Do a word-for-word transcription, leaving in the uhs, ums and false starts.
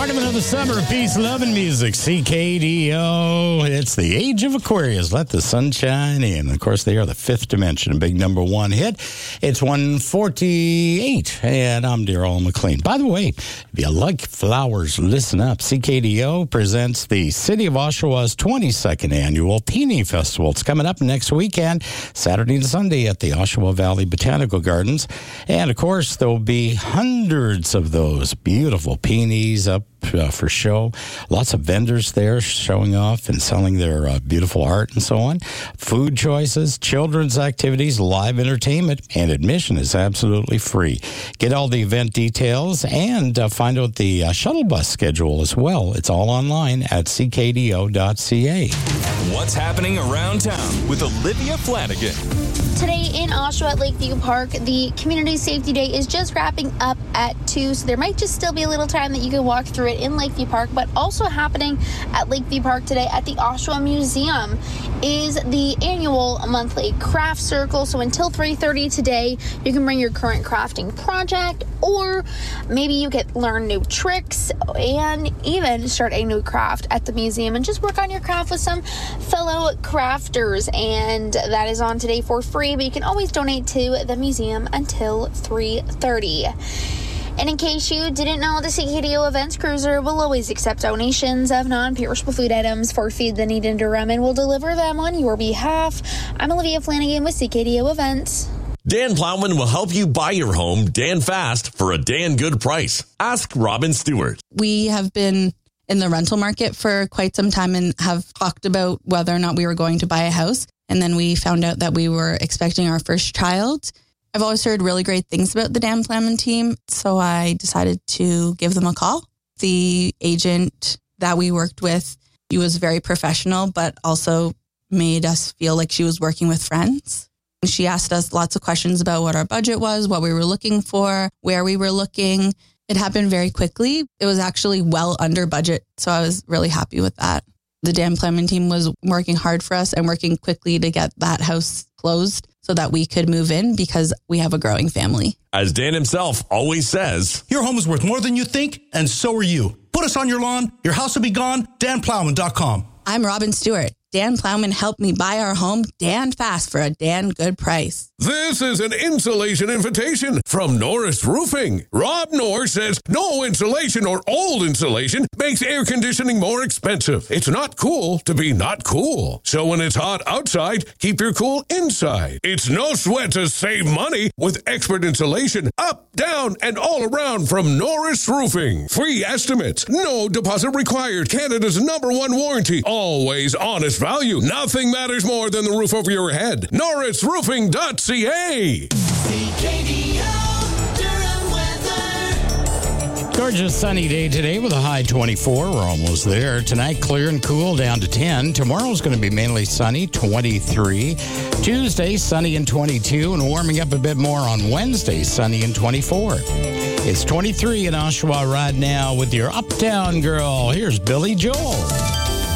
Part of another summer of peace, love, and music. C K D O. It's the age of Aquarius. Let the sunshine in. Of course, they are the fifth dimension. A big number one hit. It's one forty-eight. And I'm Daryl McLean. By the way, if you like flowers, listen up. C K D O presents the City of Oshawa's twenty-second annual Peony Festival. It's coming up next weekend, Saturday and Sunday at the Oshawa Valley Botanical Gardens. And, of course, there will be hundreds of those beautiful peonies up Uh, for show. Lots of vendors there showing off and selling their uh, beautiful art and so on. Food choices, children's activities, live entertainment, and admission is absolutely free. Get all the event details and uh, find out the uh, shuttle bus schedule as well. It's all online at c k d o dot c a. What's happening around town with Olivia Flanagan? Today in Oshawa at Lakeview Park, the Community Safety Day is just wrapping up at two, so there might just still be a little time that you can walk through it in Lakeview Park, but also happening at Lakeview Park today at the Oshawa Museum is the annual monthly craft circle. So until three thirty today, you can bring your current crafting project, or maybe you can learn new tricks and even start a new craft at the museum and just work on your craft with some fellow crafters. And that is on today for free, but you can always donate to the museum until three thirty. And in case you didn't know, the C K D O Events Cruiser will always accept donations of non-perishable food items for Feed the Need in Durham and will deliver them on your behalf. I'm Olivia Flanagan with C K D O Events. Dan Plowman will help you buy your home Dan fast for a Dan good price. Ask Robin Stewart. We have been in the rental market for quite some time and have talked about whether or not we were going to buy a house. And then we found out that we were expecting our first child. I've always heard really great things about the Dan Plowman team, so I decided to give them a call. The agent that we worked with, she was very professional, but also made us feel like she was working with friends. She asked us lots of questions about what our budget was, what we were looking for, where we were looking. It happened very quickly. It was actually well under budget, so I was really happy with that. The Dan Plowman team was working hard for us and working quickly to get that house closed so that we could move in because we have a growing family. As Dan himself always says, your home is worth more than you think, and so are you. Put us on your lawn. Your house will be gone. Dan Plowman dot com. I'm Robin Stewart. Dan Plowman helped me buy our home Dan fast for a Dan good price. This is an insulation invitation from Norris Roofing. Rob Norris says no insulation or old insulation makes air conditioning more expensive. It's not cool to be not cool. So when it's hot outside, keep your cool inside. It's no sweat to save money with expert insulation up, down, and all around from Norris Roofing. Free estimates, no deposit required. Canada's number one warranty. Always honest value. Nothing matters more than the roof over your head. Norris Roofing dot C A. Gorgeous sunny day today with a high twenty-four. We're almost there. Tonight, clear and cool down to ten. Tomorrow's going to be mainly sunny, twenty-three. Tuesday, sunny and twenty-two, and warming up a bit more on Wednesday, sunny and twenty-four. It's twenty-three in Oshawa right now with your Uptown Girl. Here's Billy Joel.